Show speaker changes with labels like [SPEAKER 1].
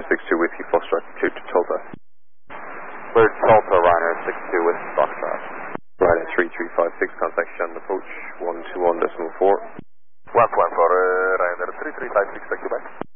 [SPEAKER 1] 62 Whiskey Foxtrot, cleared to Tulsa.
[SPEAKER 2] Cleared Tulsa, Ryanair 62 Whiskey Foxtrot.
[SPEAKER 1] Ryanair 3356, contact Shannon approach 121.4.
[SPEAKER 2] 114, Ryanair 3356, back to back.